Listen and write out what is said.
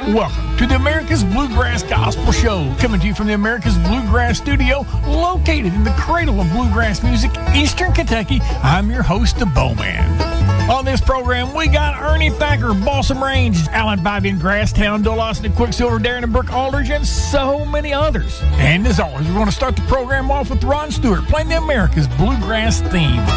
Welcome to the America's Bluegrass Gospel Show, coming to you from the America's Bluegrass Studio, located in the cradle of bluegrass music, Eastern Kentucky. I'm your host, the Bowman. On this program, we got Ernie Thacker, Balsam Range, Alan Bybee, Grasstown, Doloston, Quicksilver, Darren and Brooke Aldridge, and so many others. And as always, we're going to start the program off with Ron Stewart playing the America's Bluegrass theme.